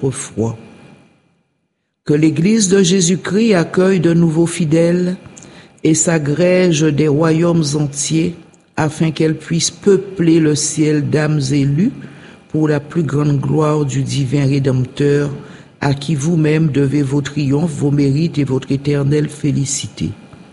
foi. Que l'Église de Jésus-Christ accueille de nouveaux fidèles et s'agrège des royaumes entiers afin qu'elle puisse peupler le ciel d'âmes élues pour la plus grande gloire du divin Rédempteur, à qui vous-même devez vos triomphes, vos mérites et votre éternelle félicité.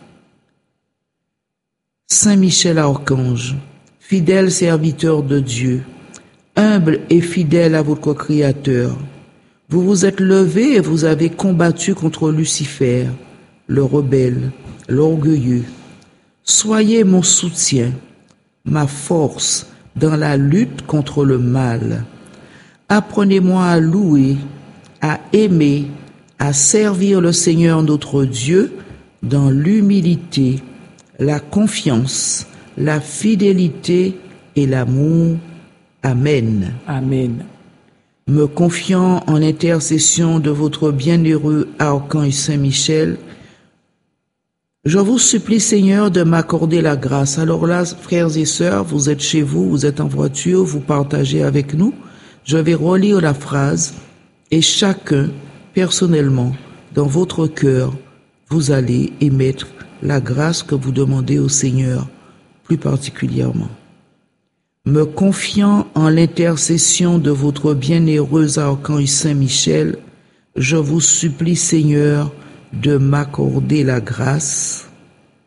Saint Michel Archange, fidèle serviteur de Dieu, humble et fidèle à votre Créateur, vous vous êtes levé et vous avez combattu contre Lucifer, le rebelle, l'orgueilleux. Soyez mon soutien, ma force dans la lutte contre le mal. Apprenez-moi à louer, à aimer, à servir le Seigneur notre Dieu dans l'humilité, la confiance, la fidélité et l'amour. Amen. Amen. Me confiant en l'intercession de votre bienheureux archange Saint-Michel, je vous supplie, Seigneur, de m'accorder la grâce. Alors là, frères et sœurs, vous êtes chez vous, vous êtes en voiture, vous partagez avec nous. Je vais relire la phrase et chacun, personnellement, dans votre cœur, vous allez émettre la grâce que vous demandez au Seigneur, plus particulièrement. Me confiant en l'intercession de votre bienheureux archange Saint-Michel, je vous supplie, Seigneur, de m'accorder la grâce.